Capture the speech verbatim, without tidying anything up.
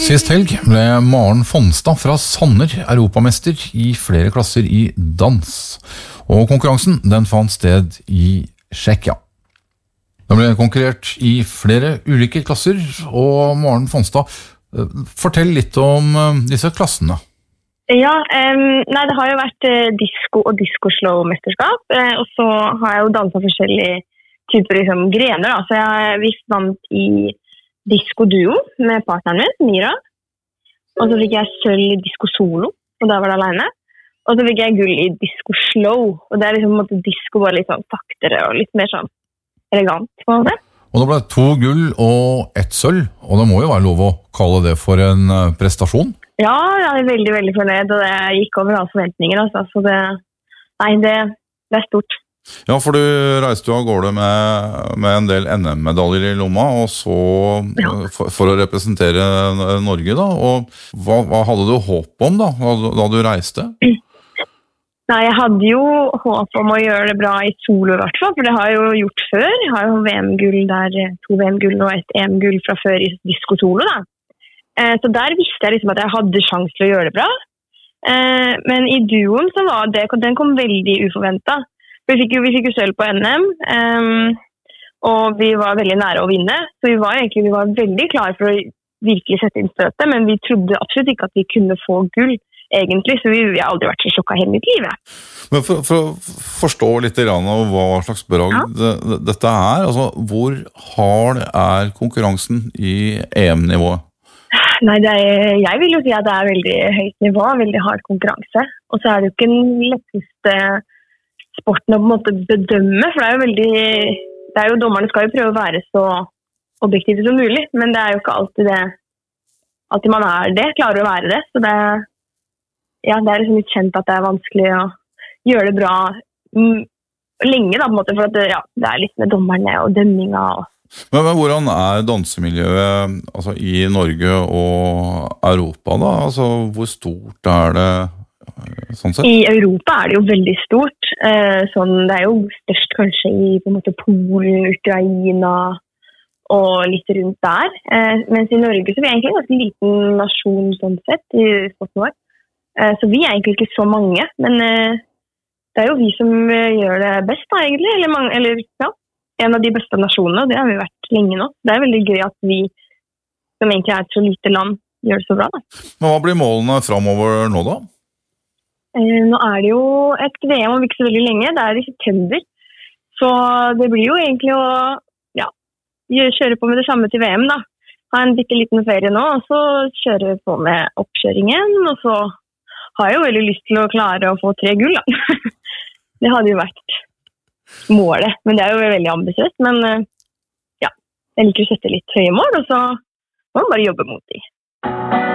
Sist helg ble Maren Fonstad fra Sanner europamester i flere klasser i dans. Og konkurransen den fant sted i Tsjekkia. Det ble konkurrert i flere ulike klasser, og Maren Fonstad, fortell litt om disse klassene. Ja, um, nei, det har jo vært uh, disco og disco-slow-mesterskap, uh, og så har jeg jo danset forskjellige typer liksom, grener, da. Så jeg visst vant i disco-duo med partneren min, Mira, og så fikk jeg sølv i disco-solo, og da var det alene, og så fikk jeg gull i disco-slow, og det er liksom på en måte disco bare litt sånn saktere og litt mer sånn elegant på en måte. Og det ble to gull og ett sølv, og det må jo være lov å kalle det for en prestasjon? Ja, jeg er veldig, veldig fornøyd, og det gikk over alle forventninger, altså. Så det, nei, det, det er stort. Ja, for du reiste jo av gårde med, med en del N M-medaljer i lomma, og så ja. for, for å representere Norge da, og hva, hva hadde du håp om da, da du reiste? Mm. Nei, jeg hadde jo håp om å gjøre det bra i solo i hvert fall, for det har jeg jo gjort før. Jeg har jo V M-gull der, to V M-gull og et E M-gull fra før i disco-solo da. Eh, så der visste jeg liksom at jeg hadde sjans til å gjøre det bra. Eh, men i duoen så var det, den kom veldig uforventet. Vi fikk jo, vi fikk jo sølv på N M, eh, og vi var veldig nære å vinne. Så vi var egentlig vi var veldig klare for å virkelig sette inn støtet, men vi trodde absolutt ikke at vi kunne få gull. Egentlig, så vi, vi har aldri vært så sjokket hele mitt liv. Men for, for å forstå litt grann av hva slags bragd ja. det, dette er, altså hvor hard er konkurransen i E M-nivået? Nei, det er, jeg vil jo si at det er veldig høyt nivå, veldig hard konkurranse. Og så er det jo ikke den letteste sporten å på en måte bedømme, for det er jo veldig, det er jo dommerne skal jo prøve å være så objektive som mulig, men det er jo ikke alltid det, alltid man er det, klarer å være det, så det er ja, det er liksom litt kjent at det er vanskelig å gjøre det bra mm, lenge da, på en måte, for at det, ja, det er litt med dommerne og dømminga. Og... Men, men hvordan er dansemiljøet altså, i Norge og Europa da? Altså, hvor stort er det sånn sett? I Europa er det jo veldig stort. Eh, sånn, det er jo størst kanskje i på en måte, Polen, Ukraina og litt rundt der. Eh, mens i Norge så er vi egentlig en ganske liten nasjon sånn sett i sporten vår. Så vi er egentlig ikke så mange, men det er jo vi som gjør det best da, egentlig, eller, mange, eller ja, en av de beste nasjonene, og det har vi vært lenge nå. Det er veldig gøy at vi, som egentlig er et så lite land, gjør det så bra da. Men hva blir målene fremover nå da? Nå er det jo et V M om ikke så veldig lenge, det er i september, så det blir jo egentlig å ja, kjøre på med det samme til V M da. Ha en bitte liten ferie nå, og så kjøre vi på med oppkjøringen, og så har jeg jo veldig lyst til å klare å få tre gull da. Det hadde jo vært målet, men det er jo veldig ambisiøst, men ja, jeg liker å sette litt høye mål, og så må man bare jobbe mot de.